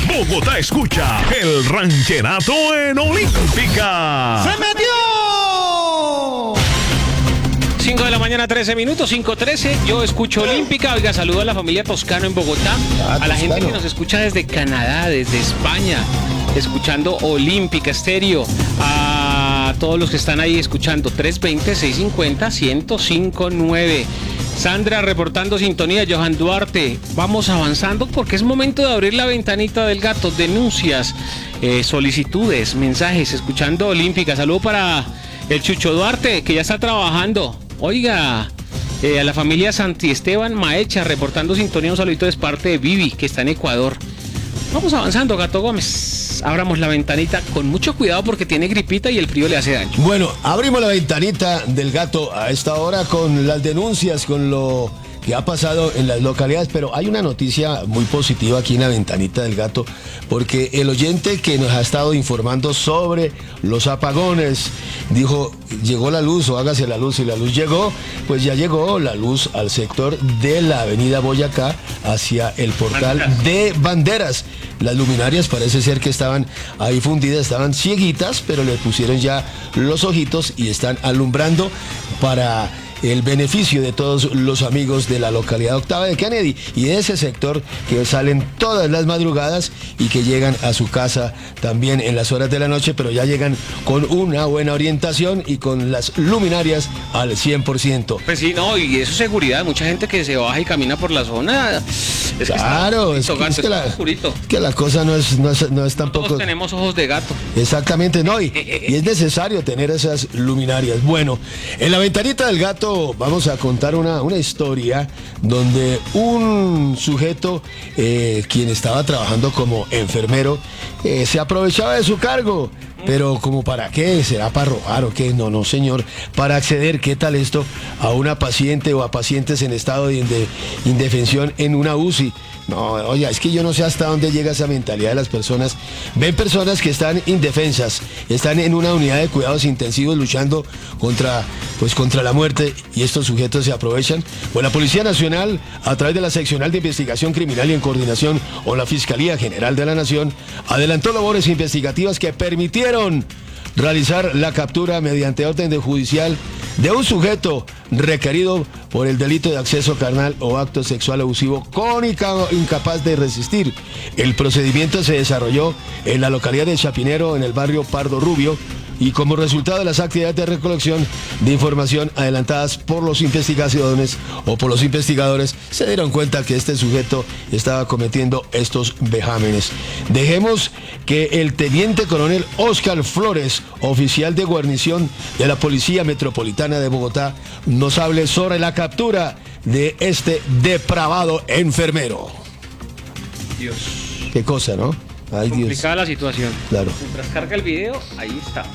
Bogotá escucha el rancherato en Olímpica. ¡Se metió! 5 de la mañana, 13 minutos, 5:13. Yo escucho Olímpica. Oiga, saludo a la familia Toscano en Bogotá. A la gente que nos escucha desde Canadá, desde España, escuchando Olímpica Estéreo. A todos los que están ahí escuchando 320-650-1059. Sandra reportando sintonía, Johan Duarte. Vamos avanzando porque es momento de abrir la ventanita del gato. Denuncias, solicitudes, mensajes, escuchando Olímpica. Saludo para el Chucho Duarte, que ya está trabajando. Oiga, a la familia Santi Esteban Maecha reportando sintonía. Un saludito de parte de Vivi, que está en Ecuador. Vamos avanzando, Gato Gómez. Abramos la ventanita con mucho cuidado porque tiene gripita y el frío le hace daño. Bueno, abrimos la ventanita del gato a esta hora con las denuncias, con lo que ha pasado en las localidades, pero hay una noticia muy positiva aquí en la ventanita del gato, porque el oyente que nos ha estado informando sobre los apagones dijo, llegó la luz o hágase la luz, y la luz llegó, pues ya llegó la luz al sector de la avenida Boyacá hacia el portal de Banderas. Las luminarias parece ser que estaban ahí fundidas, estaban cieguitas, pero le pusieron ya los ojitos y están alumbrando para el beneficio de todos los amigos de la localidad octava de Kennedy y de ese sector que salen todas las madrugadas y que llegan a su casa también en las horas de la noche, pero ya llegan con una buena orientación y con las luminarias al 100%. Pues sí, no, y eso es seguridad. Mucha gente que se baja y camina por la zona. Es claro, que que la cosa no es tampoco. Todos tenemos ojos de gato. Exactamente, no, y es necesario tener esas luminarias. Bueno, en la ventanita del gato vamos a contar una historia donde un sujeto, quien estaba trabajando como enfermero, se aprovechaba de su cargo. Pero ¿como para qué? ¿Será para robar o qué? No, señor. Para acceder, ¿qué tal esto? A una paciente o a pacientes en estado de indefensión en una UCI. No, oye, es que yo no sé hasta dónde llega esa mentalidad de las personas. Ven personas que están indefensas, están en una unidad de cuidados intensivos luchando contra la muerte, y estos sujetos se aprovechan. Pues la Policía Nacional, a través de la Seccional de Investigación Criminal y en coordinación con la Fiscalía General de la Nación, adelantó labores investigativas que permitieron realizar la captura mediante orden de judicial de un sujeto requerido por el delito de acceso carnal o acto sexual abusivo con incapaz de resistir. El procedimiento se desarrolló en la localidad de Chapinero, en el barrio Pardo Rubio, y como resultado de las actividades de recolección de información adelantadas por los investigadores se dieron cuenta que este sujeto estaba cometiendo estos vejámenes. Dejemos que el teniente coronel Óscar Flores, oficial de guarnición de la Policía Metropolitana de Bogotá, nos hable sobre la captura de este depravado enfermero. Dios. Qué cosa, ¿no? Ay, complicada Dios. La situación. Claro. Mientras carga el video, ahí estamos.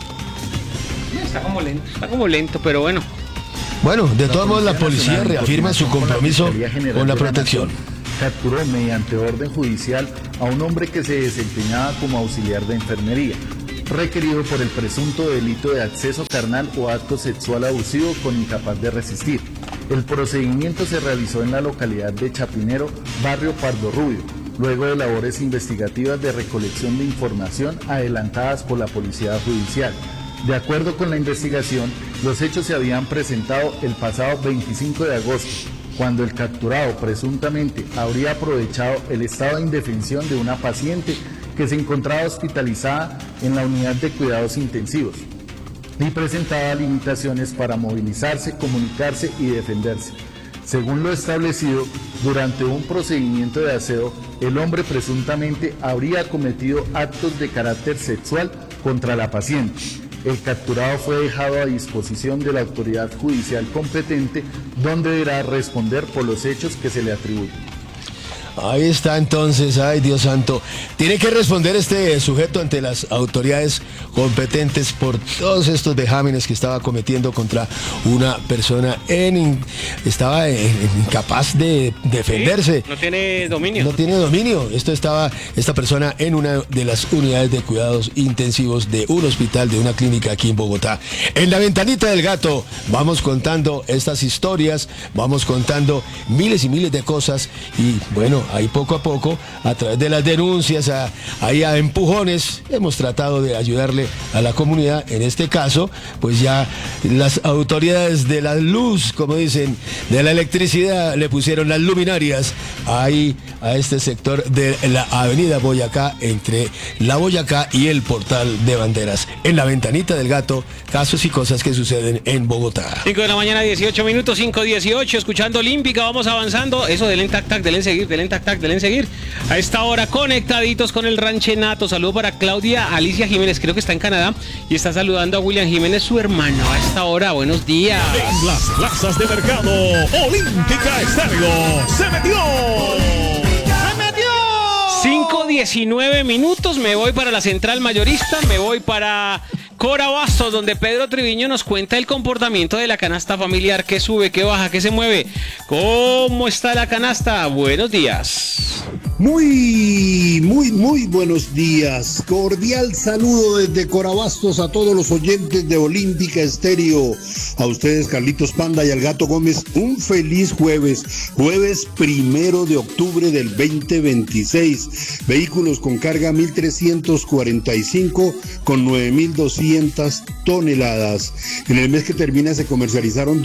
Está como lento, pero bueno. Bueno, de todos modos la policía reafirma su compromiso con la protección. Capturó mediante orden judicial a un hombre que se desempeñaba como auxiliar de enfermería, requerido por el presunto delito de acceso carnal o acto sexual abusivo con incapaz de resistir. El procedimiento se realizó en la localidad de Chapinero, barrio Pardo Rubio, luego de labores investigativas de recolección de información adelantadas por la Policía Judicial. De acuerdo con la investigación, los hechos se habían presentado el pasado 25 de agosto, cuando el capturado presuntamente habría aprovechado el estado de indefensión de una paciente que se encontraba hospitalizada en la unidad de cuidados intensivos y presentaba limitaciones para movilizarse, comunicarse y defenderse. Según lo establecido, durante un procedimiento de aseo, el hombre presuntamente habría cometido actos de carácter sexual contra la paciente. El capturado fue dejado a disposición de la autoridad judicial competente, donde deberá responder por los hechos que se le atribuyen. Ahí está entonces, ay Dios santo. Tiene que responder este sujeto ante las autoridades competentes por todos estos vejámenes que estaba cometiendo contra una persona estaba incapaz de defenderse. Sí, no tiene dominio. No tiene dominio. Esta persona en una de las unidades de cuidados intensivos de un hospital, de una clínica aquí en Bogotá. En la ventanita del gato vamos contando estas historias, vamos contando miles y miles de cosas y bueno, bueno, ahí poco a poco, a través de las denuncias, ahí a empujones, hemos tratado de ayudarle a la comunidad. En este caso, pues ya las autoridades de la luz, como dicen, de la electricidad, le pusieron las luminarias ahí a este sector de la avenida Boyacá, entre la Boyacá y el Portal de Banderas. En la ventanita del gato, casos y cosas que suceden en Bogotá. 5 de la mañana, 18 minutos, 5:18, escuchando Olímpica, vamos avanzando. Eso del tac tac, del seguir, del tac tac, del seguir. A esta hora conectaditos con el ranchenato. Saludo para Claudia Alicia Jiménez, creo que está en Canadá, y está saludando a William Jiménez, su hermano. A esta hora, buenos días. En las plazas de mercado, Olímpica Estéreo se metió. 5:19 minutos, me voy para la central mayorista, me voy para Cora Bastos, donde Pedro Triviño nos cuenta el comportamiento de la canasta familiar, qué sube, qué baja, qué se mueve. ¿Cómo está la canasta? Buenos días. Muy buenos días. Cordial saludo desde Corabastos a todos los oyentes de Olímpica Estéreo. A ustedes, Carlitos Panda y al Gato Gómez, un feliz jueves 1 de octubre del 2026. Vehículos con carga 1.345 con 9.200 toneladas. En el mes que termina se comercializaron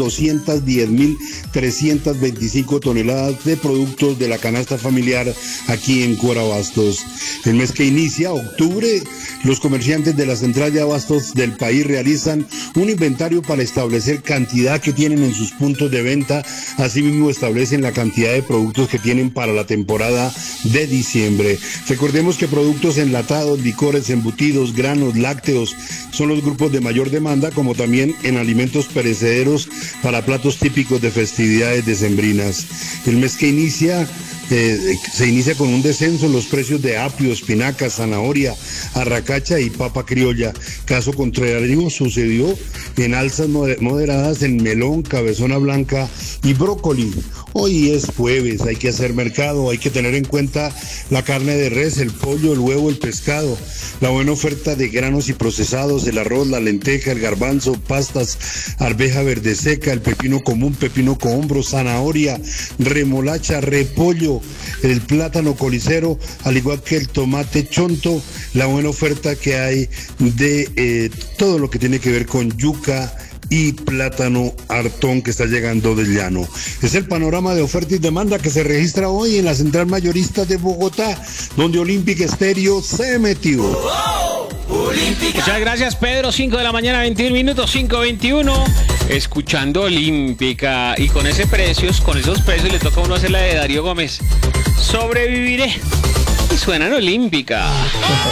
210.325 toneladas de productos de la canasta familiar aquí en Corabastos. El mes que inicia, octubre, los comerciantes de la central de abastos del país realizan un inventario para establecer cantidad que tienen en sus puntos de venta. Asimismo establecen la cantidad de productos que tienen para la temporada de diciembre. Recordemos que productos enlatados, licores, embutidos, granos, lácteos son los grupos de mayor demanda, como también en alimentos perecederos para platos típicos de festividades decembrinas. El mes que inicia se inicia con un descenso en los precios de apio, espinaca, zanahoria, arracacha y papa criolla. Caso contrario sucedió en alzas moderadas en melón, cabezona blanca y brócoli. Hoy es jueves, hay que hacer mercado, hay que tener en cuenta la carne de res, el pollo, el huevo, el pescado, la buena oferta de granos y procesados, el arroz, la lenteja, el garbanzo, pastas, arveja verde seca, el pepino común, pepino cohombro, zanahoria, remolacha, repollo, el plátano colicero, al igual que el tomate chonto, la buena oferta que hay de todo lo que tiene que ver con yuca y plátano hartón que está llegando del llano. Es el panorama de oferta y demanda que se registra hoy en la central mayorista de Bogotá, donde Olímpica Estéreo se metió. Muchas gracias, Pedro. 5 de la mañana, 21 minutos, 5:21. Escuchando Olímpica. Y con esos precios le toca a uno hacer la de Darío Gómez. Sobreviviré. Y suena en Olímpica.